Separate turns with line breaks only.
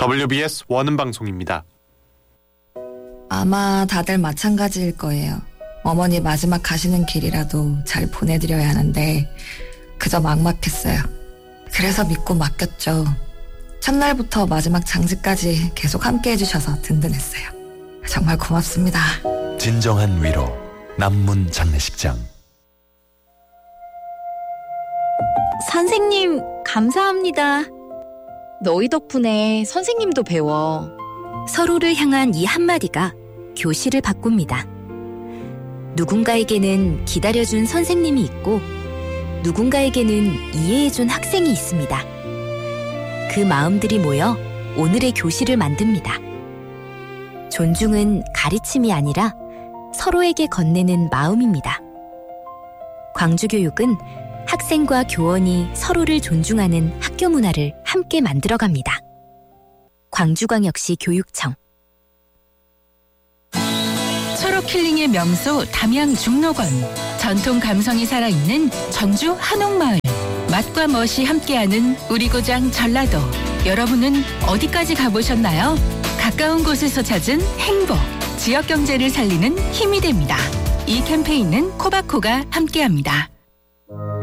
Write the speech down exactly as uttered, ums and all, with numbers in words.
더블유비에스 원음 방송입니다.
아마 다들 마찬가지일 거예요. 어머니 마지막 가시는 길이라도 잘 보내드려야 하는데 그저 막막했어요. 그래서 믿고 맡겼죠. 첫날부터 마지막 장지까지 계속 함께 해주셔서 든든했어요. 정말 고맙습니다.
진정한 위로, 남문 장례식장.
선생님, 감사합니다. 너희 덕분에 선생님도 배워.
서로를 향한 이 한마디가 교실을 바꿉니다. 누군가에게는 기다려준 선생님이 있고 누군가에게는 이해해준 학생이 있습니다. 그 마음들이 모여 오늘의 교실을 만듭니다. 존중은 가르침이 아니라 서로에게 건네는 마음입니다. 광주교육은 학생과 교원이 서로를 존중하는 학교 문화를 함께 만들어갑니다. 광주광역시 교육청.
철옥 힐링의 명소 담양 중록원. 전통 감성이 살아있는 전주 한옥마을. 맛과 멋이 함께하는 우리 고장 전라도. 여러분은 어디까지 가보셨나요? 가까운 곳에서 찾은 행복. 지역 경제를 살리는 힘이 됩니다. 이 캠페인은 코바코가 함께합니다.